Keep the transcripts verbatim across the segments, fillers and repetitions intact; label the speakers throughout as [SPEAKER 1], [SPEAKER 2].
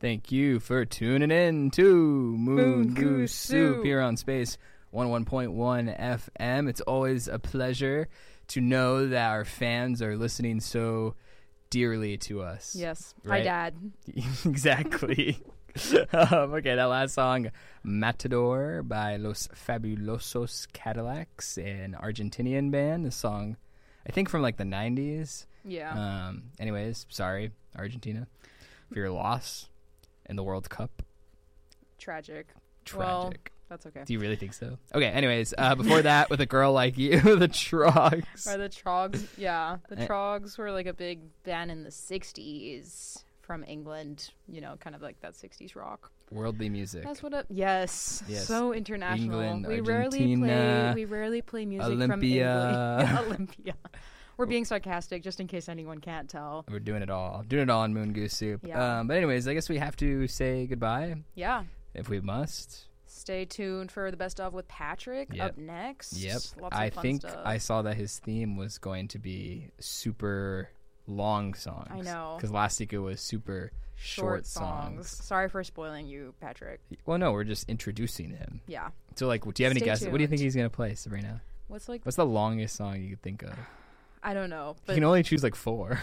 [SPEAKER 1] Thank you for tuning in to Moon,
[SPEAKER 2] Moon
[SPEAKER 1] Goose
[SPEAKER 2] Goose
[SPEAKER 1] Soup
[SPEAKER 2] Soup.
[SPEAKER 1] here on Space one oh one point one F M. It's always a pleasure to know that our fans are listening so dearly to us.
[SPEAKER 2] Yes.
[SPEAKER 1] Right?
[SPEAKER 2] Hi, Dad.
[SPEAKER 1] Exactly. um, okay, that last song, Matador by Los Fabulosos Cadillacs, an Argentinian band. A song, I think, from like the nineties.
[SPEAKER 2] Yeah.
[SPEAKER 1] Um. Anyways, sorry, Argentina, for your loss in the World Cup.
[SPEAKER 2] Tragic.
[SPEAKER 1] Tragic.
[SPEAKER 2] Well, that's okay.
[SPEAKER 1] Do you really think so? Okay, anyways, uh, before that, with A Girl Like You, the Trogs.
[SPEAKER 2] Are the Trogs? Yeah. The
[SPEAKER 1] Eh.
[SPEAKER 2] Trogs were like a big band in the sixties from England. You know, kind of like that sixties rock.
[SPEAKER 1] Worldly music.
[SPEAKER 2] That's what it. Yes.
[SPEAKER 1] Yes.
[SPEAKER 2] So international.
[SPEAKER 1] England,
[SPEAKER 2] we rarely play.
[SPEAKER 1] Argentina,
[SPEAKER 2] We rarely play music
[SPEAKER 1] Olympia.
[SPEAKER 2] from England. Olympia. We're being sarcastic, just in case anyone can't tell.
[SPEAKER 1] We're doing it all. Doing it all on Moon Goose Soup.
[SPEAKER 2] Yeah.
[SPEAKER 1] Um, but anyways, I guess we have to say goodbye,
[SPEAKER 2] Yeah.
[SPEAKER 1] if we must.
[SPEAKER 2] Stay tuned for the best of with Patrick
[SPEAKER 1] Yep.
[SPEAKER 2] up next.
[SPEAKER 1] Yep.
[SPEAKER 2] Lots of
[SPEAKER 1] I
[SPEAKER 2] fun
[SPEAKER 1] think
[SPEAKER 2] stuff.
[SPEAKER 1] I saw that his theme was going to be super long songs.
[SPEAKER 2] I know.
[SPEAKER 1] Because last week it was super short,
[SPEAKER 2] short songs. Sorry for spoiling you, Patrick.
[SPEAKER 1] Well, no, we're just introducing him.
[SPEAKER 2] Yeah.
[SPEAKER 1] So, like, do you have any
[SPEAKER 2] Stay
[SPEAKER 1] guesses? What do you think
[SPEAKER 2] tuned.
[SPEAKER 1] he's going to play, Sabrina?
[SPEAKER 2] What's like?
[SPEAKER 1] What's the longest song you could think of?
[SPEAKER 2] I don't know.
[SPEAKER 1] You
[SPEAKER 2] But
[SPEAKER 1] can only choose like four.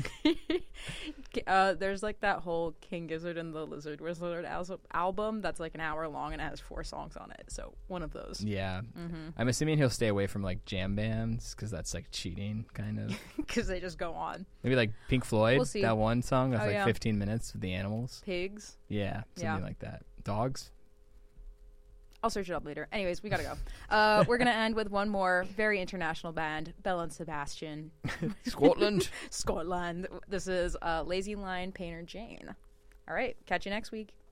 [SPEAKER 2] uh, there's like that whole King Gizzard and the Lizard Wizard al- album that's like an hour long and it has four songs on it. So one of those.
[SPEAKER 1] Yeah.
[SPEAKER 2] Mm-hmm.
[SPEAKER 1] I'm assuming he'll stay away from like jam bands because that's like cheating, kind of.
[SPEAKER 2] Because they just go on.
[SPEAKER 1] Maybe like Pink Floyd,
[SPEAKER 2] We'll see.
[SPEAKER 1] that one song that's
[SPEAKER 2] Oh,
[SPEAKER 1] like
[SPEAKER 2] yeah.
[SPEAKER 1] fifteen minutes with the animals.
[SPEAKER 2] Pigs.
[SPEAKER 1] Yeah, something
[SPEAKER 2] Yeah.
[SPEAKER 1] like that. Dogs.
[SPEAKER 2] I'll search it up later. Anyways, we gotta go. Uh, we're gonna end with one more very international band, Belle and Sebastian,
[SPEAKER 1] Scotland.
[SPEAKER 2] Scotland. This is uh, Lazy Line Painter Jane. All right, catch you next week.